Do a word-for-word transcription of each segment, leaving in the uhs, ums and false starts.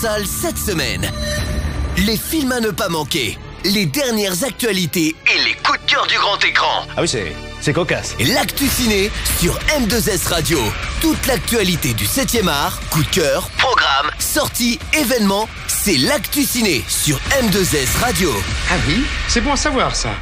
Salle cette semaine. Les films à ne pas manquer, les dernières actualités et les coups de cœur du grand écran. Ah oui, c'est, c'est cocasse. L'actu ciné sur M deux S Radio. Toute l'actualité du septième art, coup de cœur, programme, sorties, événements, c'est l'actu ciné sur M deux S Radio. Ah oui, c'est bon à savoir ça.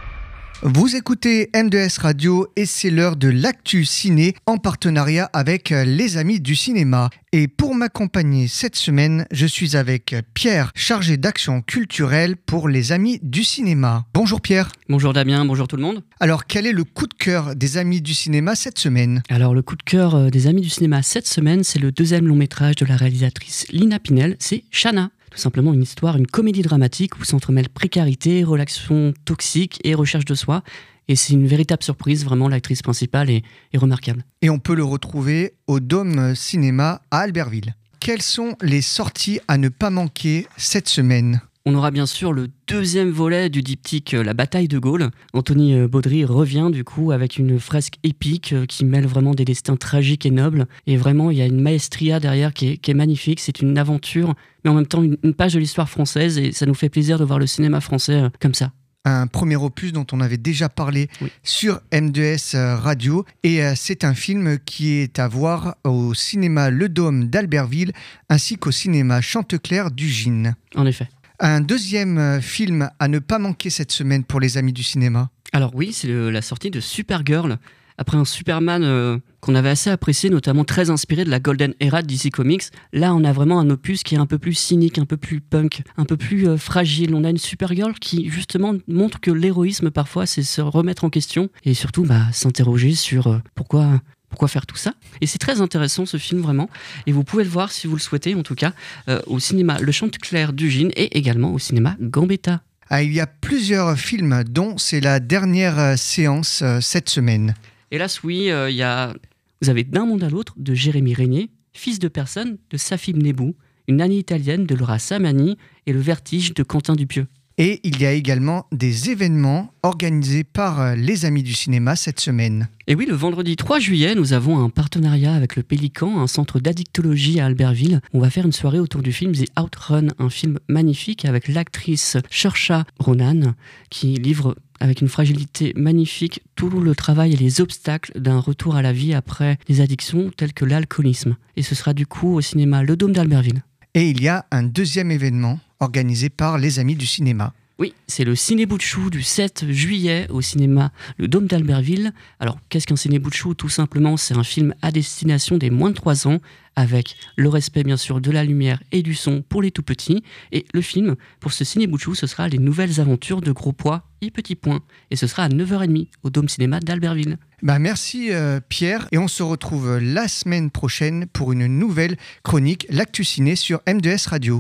Vous écoutez M deux S Radio et c'est l'heure de l'actu ciné en partenariat avec les Amis du cinéma. Et pour m'accompagner cette semaine, je suis avec Pierre, chargé d'action culturelle pour les Amis du cinéma. Bonjour Pierre. Bonjour Damien, bonjour tout le monde. Alors quel est le coup de cœur des Amis du cinéma cette semaine ? Alors le coup de cœur des Amis du cinéma cette semaine, c'est le deuxième long métrage de la réalisatrice Lina Pinel, c'est Shanna. Tout simplement une histoire, une comédie dramatique où s'entremêlent précarité, relations toxiques et recherche de soi. Et c'est une véritable surprise, vraiment l'actrice principale est, est remarquable. Et on peut le retrouver au Dôme Cinéma à Albertville. Quelles sont les sorties à ne pas manquer cette semaine ? On aura bien sûr le deuxième volet du diptyque La bataille de Gaulle. Anthony Baudry revient du coup avec une fresque épique qui mêle vraiment des destins tragiques et nobles. Et vraiment, il y a une maestria derrière qui est, qui est magnifique. C'est une aventure, mais en même temps une, une page de l'histoire française. Et ça nous fait plaisir de voir le cinéma français comme ça. Un premier opus dont on avait déjà parlé oui. sur M deux S Radio. Et c'est un film qui est à voir au cinéma Le Dôme d'Albertville ainsi qu'au cinéma Chanteclair du Gine. En effet. Un deuxième film à ne pas manquer cette semaine pour les Amis du cinéma. Alors oui, c'est le, la sortie de Supergirl. Après un Superman euh, qu'on avait assez apprécié, notamment très inspiré de la Golden Era de D C Comics, là on a vraiment un opus qui est un peu plus cynique, un peu plus punk, un peu plus euh, fragile. On a une Supergirl qui justement montre que l'héroïsme parfois c'est se remettre en question et surtout bah, s'interroger sur euh, pourquoi... Pourquoi faire tout ça ? Et c'est très intéressant ce film vraiment. Et vous pouvez le voir si vous le souhaitez, en tout cas, euh, au cinéma Le Chanteclair du Gine et également au cinéma Gambetta. Ah, il y a plusieurs films dont c'est la dernière séance euh, cette semaine. Hélas, oui, euh, il y a... vous avez D'un monde à l'autre de Jérémy Régnier, Fils de personne de Safib Nebou, Une année italienne de Laura Samani et Le Vertige de Quentin Dupieux. Et il y a également des événements organisés par les Amis du cinéma cette semaine. Et oui, le vendredi trois juillet, nous avons un partenariat avec le Pélican, un centre d'addictologie à Albertville. On va faire une soirée autour du film The Outrun, un film magnifique avec l'actrice Saoirse Ronan qui livre avec une fragilité magnifique tout le travail et les obstacles d'un retour à la vie après des addictions telles que l'alcoolisme. Et ce sera du coup au cinéma Le Dôme d'Albertville. Et il y a un deuxième événement organisé par les Amis du cinéma. Oui, c'est le Ciné Bout de Chou du sept juillet au cinéma Le Dôme d'Albertville. Alors, qu'est-ce qu'un Ciné Bout de Chou ? Tout simplement, c'est un film à destination des moins de trois ans, avec le respect bien sûr de la lumière et du son pour les tout petits. Et le film, pour ce Ciné Bout de Chou, ce sera Les nouvelles aventures de Gros Pois et Petit Point. Et ce sera à neuf heures trente au Dôme Cinéma d'Albertville. Bah merci euh, Pierre, et on se retrouve la semaine prochaine pour une nouvelle chronique L'Actu Ciné sur M deux S Radio.